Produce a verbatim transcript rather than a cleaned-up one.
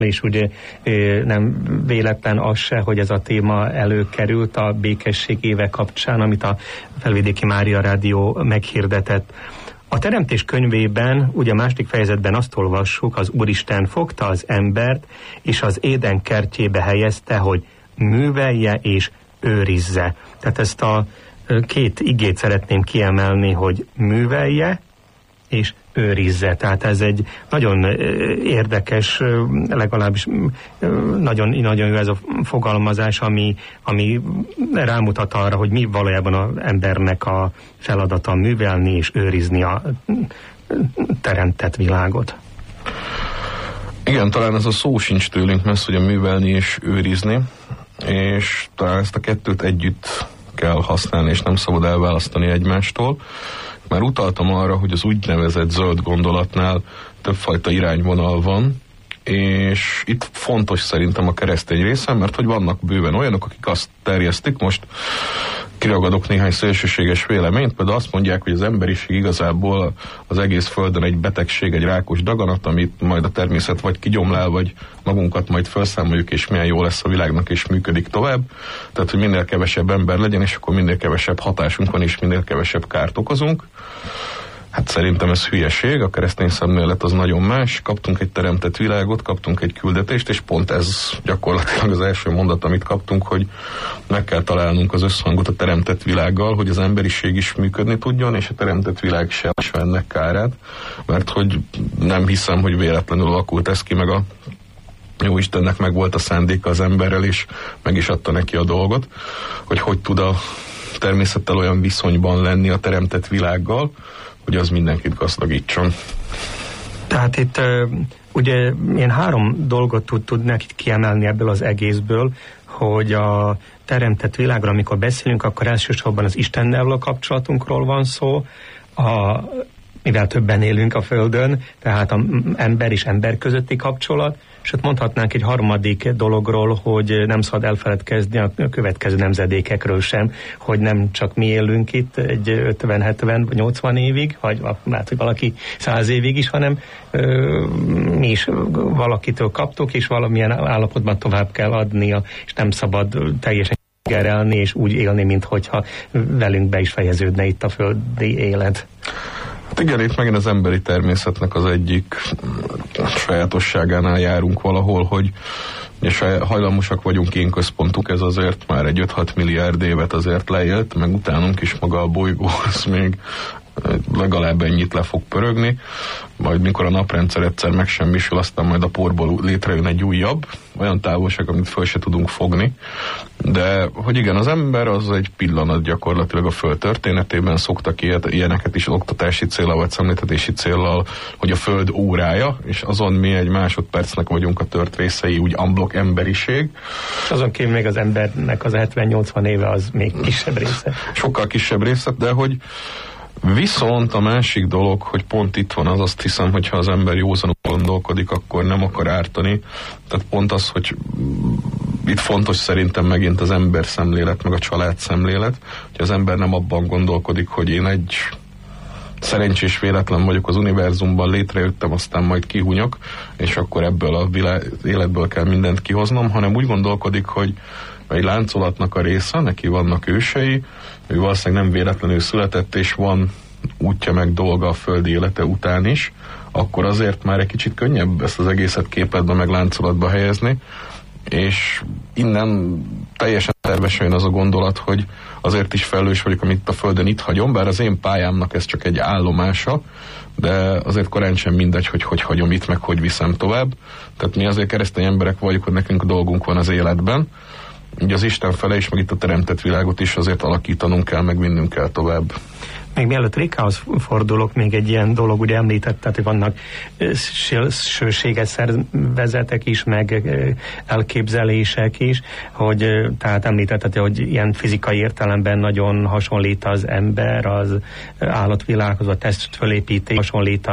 és ugye nem véletlen az se, hogy ez a téma előkerült a békesség éve kapcsán, amit a Felvidéki Mária Rádió meghirdetett. A Teremtés könyvében, ugye a második fejezetben azt olvassuk, az Úristen fogta az embert, és az Éden kertjébe helyezte, hogy művelje és őrizze. Tehát ezt a két igét szeretném kiemelni, hogy művelje és őrizze. Tehát ez egy nagyon érdekes, legalábbis nagyon, nagyon jó ez a fogalmazás, ami, ami rámutat arra, hogy mi valójában az embernek a feladata, művelni és őrizni a teremtett világot. Igen, talán ez a szó sincs tőlünk messze, hogy a művelni és őrizni, és talán ezt a kettőt együtt kell használni, és nem szabad elválasztani egymástól. Már utaltam arra, hogy az úgynevezett zöld gondolatnál többfajta irányvonal van, és itt fontos szerintem a keresztény része, mert hogy vannak bőven olyanok, akik azt terjesztik, most kiragadok néhány szélsőséges véleményt, például azt mondják, hogy az emberiség igazából az egész földön egy betegség, egy rákos daganat, amit majd a természet vagy kigyomlál, vagy magunkat majd felszámoljuk, és milyen jó lesz a világnak, és működik tovább. Tehát, hogy minél kevesebb ember legyen, és akkor minél kevesebb hatásunk van, és minél kevesebb kárt okozunk. Hát szerintem ez hülyeség, a keresztény szemlélet az nagyon más. Kaptunk egy teremtett világot, kaptunk egy küldetést, és pont ez gyakorlatilag az első mondat, amit kaptunk, hogy meg kell találnunk az összhangot a teremtett világgal, hogy az emberiség is működni tudjon, és a teremtett világ se ennek kárát, mert hogy nem hiszem, hogy véletlenül alakult ez ki, meg a jó Istennek meg volt a szándéka az emberrel, és meg is adta neki a dolgot, hogy hogy tud a természettel olyan viszonyban lenni a teremtett világgal, hogy az mindenkit gazdagítson. Tehát itt uh, ugye én három dolgot tud, tudnék kiemelni ebből az egészből, hogy a teremtett világról, amikor beszélünk, akkor elsősorban az Istennel való kapcsolatunkról van szó, a, mivel többen élünk a Földön, tehát az ember és ember közötti kapcsolat, és ott mondhatnánk egy harmadik dologról, hogy nem szabad elfeledkezni a következő nemzedékekről sem, hogy nem csak mi élünk itt egy ötven, hetven vagy nyolcvan évig, vagy hát, hogy valaki száz évig is, hanem ö, mi is valakitől kaptuk, és valamilyen állapotban tovább kell adnia, és nem szabad teljesen gerelni, és úgy élni, minthogyha velünk be is fejeződne itt a földi élet. Hát igen, itt megint az emberi természetnek az egyik sajátosságánál járunk valahol, hogy és hajlamosak vagyunk én központuk, ez azért már egy öt-hat milliárd évet azért leélt, meg utánunk is maga a bolygó, az még legalább ennyit le fog pörögni, majd mikor a naprendszer egyszer megsemmisül, aztán majd a porból létrejön egy újabb, olyan távolság, amit föl se tudunk fogni, de hogy igen, az ember az egy pillanat gyakorlatilag a Föld történetében, szoktak ilyet, ilyeneket is oktatási céllal vagy szemléltetési céllal, hogy a Föld órája, és azon mi egy másodpercnek vagyunk a tört részei, úgy unblock emberiség. És azon kívül még az embernek az hetven-nyolcvan éve az még kisebb része. Sokkal kisebb része, de hogy viszont a másik dolog, hogy pont itt van az, azt hiszem, hogyha az ember józanul gondolkodik, akkor nem akar ártani. Tehát pont az, hogy itt fontos szerintem megint az ember szemlélet, meg a család szemlélet, hogy az ember nem abban gondolkodik, hogy én egy szerencsés véletlen vagyok az univerzumban, létrejöttem, aztán majd kihunyok, és akkor ebből a világ, életből kell mindent kihoznom, hanem úgy gondolkodik, hogy egy láncolatnak a része, neki vannak ősei, ő valószínűleg nem véletlenül született, és van útja meg dolga a földi élete után is, akkor azért már egy kicsit könnyebb ezt az egészet képletbe meg láncolatba helyezni, és innen teljesen tervesen jön az a gondolat, hogy azért is felelős vagyok, amit a Földön itt hagyom, bár az én pályámnak ez csak egy állomása, de azért korán sem mindegy, hogy hogy hagyom itt, meg hogy viszem tovább. Tehát mi azért keresztény emberek vagyunk, hogy nekünk dolgunk van az életben, ugye az Isten fele is, meg itt a teremtett világot is azért alakítanunk kell, meg vinnünk kell tovább. Még mielőtt Rikához fordulok, még egy ilyen dolog, ugye említetted, hogy vannak szélsőséges szervezetek is, meg elképzelések is, hogy tehát említetted, hogy ilyen fizikai értelemben nagyon hasonlít az ember az állatvilághoz, a testfölépítés hasonlít